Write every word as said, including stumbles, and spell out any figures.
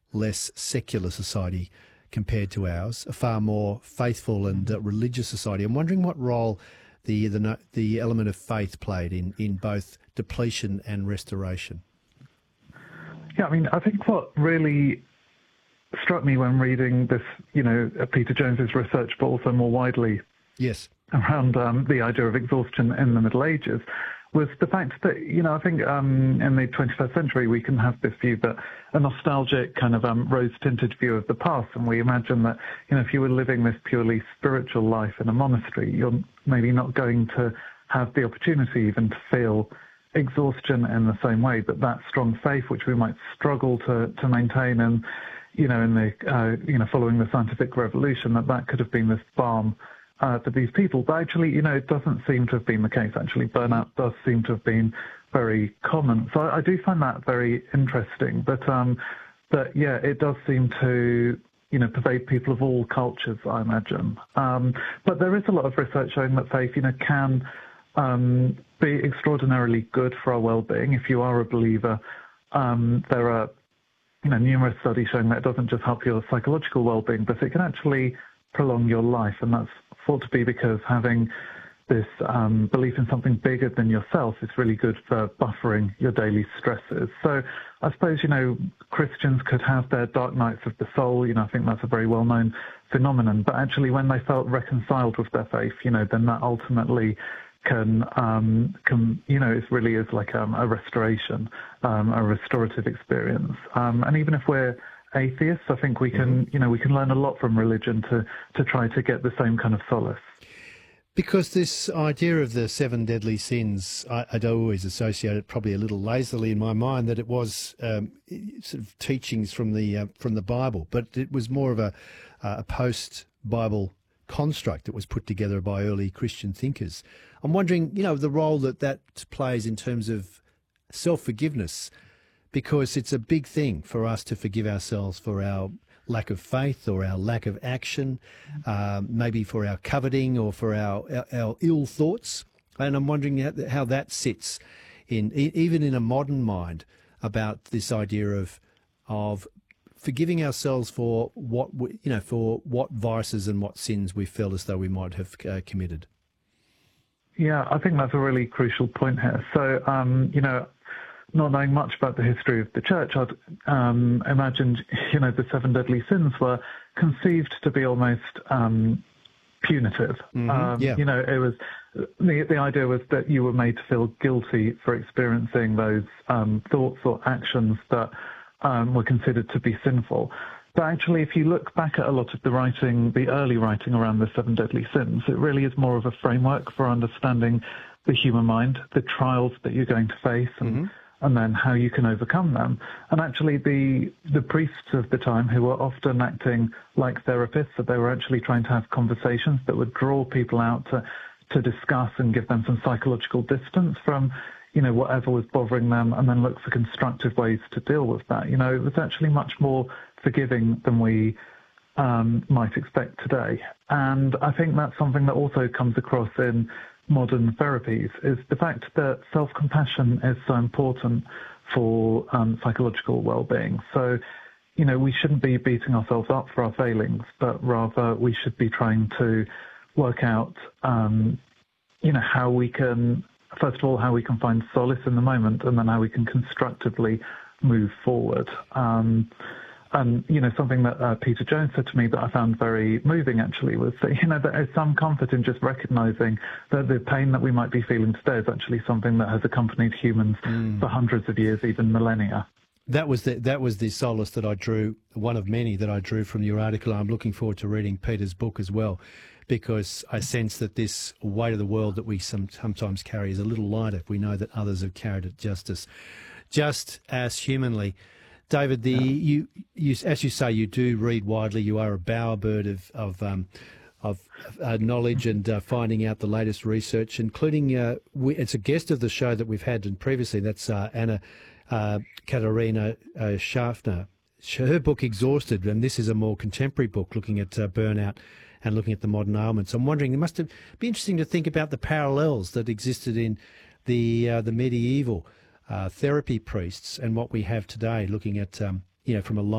less secular society compared to ours, a far more faithful and uh, religious society. I'm wondering what role the, the no- the element of faith played in, in both depletion and restoration. Yeah, I mean, I think what really struck me when reading this, you know, Peter Jones's research, but also more widely Yes. around um, the idea of exhaustion in the Middle Ages, was the fact that, you know, I think um, in the twenty-first century we can have this view that a nostalgic kind of um, rose-tinted view of the past, and we imagine that, you know, if you were living this purely spiritual life in a monastery, you're maybe not going to have the opportunity even to feel exhaustion in the same way, but that strong faith which we might struggle to, to maintain and, you know, in the, uh, you know, following the scientific revolution, that that could have been this balm Uh, for these people. But actually, you know, it doesn't seem to have been the case. Actually, burnout does seem to have been very common. So I, I do find that very interesting. But, um, but yeah, it does seem to, you know, pervade people of all cultures, I imagine. Um, but there is a lot of research showing that faith, you know, can um, be extraordinarily good for our well-being. If you are a believer, um, there are, you know, numerous studies showing that it doesn't just help your psychological well-being, but it can actually prolong your life, and that's thought to be because having this um, belief in something bigger than yourself is really good for buffering your daily stresses. So I suppose, you know, Christians could have their dark nights of the soul. You know, I think that's a very well-known phenomenon. But actually, when they felt reconciled with their faith, you know, then that ultimately can, um, can you know, it really is like um, a restoration, um, a restorative experience. Um, and even if we're atheists, I think we can, you know, we can learn a lot from religion to, to try to get the same kind of solace. Because this idea of the seven deadly sins, I, I'd always associate it probably a little lazily in my mind that it was um, sort of teachings from the uh, from the Bible, but it was more of a, a post-Bible construct that was put together by early Christian thinkers. I'm wondering, you know, the role that that plays in terms of self-forgiveness, because it's a big thing for us to forgive ourselves for our lack of faith or our lack of action, uh, maybe for our coveting or for our, our, our ill thoughts. And I'm wondering how, how that sits in, even in a modern mind, about this idea of of forgiving ourselves for what we, you know, for what vices and what sins we felt as though we might have uh, committed. Yeah, I think that's a really crucial point here. So, um, you know, not knowing much about the history of the church, I'd um, imagined, you know, the seven deadly sins were conceived to be almost um, punitive. Mm-hmm. Um, yeah. You know, it was the the idea was that you were made to feel guilty for experiencing those um, thoughts or actions that um, were considered to be sinful. But actually, if you look back at a lot of the writing, the early writing around the seven deadly sins, it really is more of a framework for understanding the human mind, the trials that you're going to face, and mm-hmm. and then how you can overcome them. And actually the the priests of the time, who were often acting like therapists, that they were actually trying to have conversations that would draw people out to, to discuss and give them some psychological distance from, you know, whatever was bothering them, and then look for constructive ways to deal with that. You know, it was actually much more forgiving than we um, might expect today. And I think that's something that also comes across in modern therapies, is the fact that self-compassion is so important for um, psychological well-being. So, you know, we shouldn't be beating ourselves up for our failings, but rather we should be trying to work out, um, you know, how we can, first of all, how we can find solace in the moment, and then how we can constructively move forward. Um, And, you know, something that uh, Peter Jones said to me that I found very moving, actually, was that, you know, there is some comfort in just recognizing that the pain that we might be feeling today is actually something that has accompanied humans mm. for hundreds of years, even millennia. That was the, that was the solace that I drew, one of many that I drew from your article. I'm looking forward to reading Peter's book as well, because I sense that this weight of the world that we some, sometimes carry is a little lighter if we know that others have carried it just as, just as humanly. David, the you, you as you say, you do read widely. You are a bowerbird of of um, of uh, knowledge and uh, finding out the latest research, including uh, we, it's a guest of the show that we've had and previously. That's uh, Anna uh, Katarina uh, Schaffner. Her book Exhausted, and this is a more contemporary book looking at uh, burnout and looking at the modern ailments. I'm wondering, it must have, be interesting to think about the parallels that existed in the uh, the medieval Uh, therapy priests and what we have today, looking at, um, you know, from a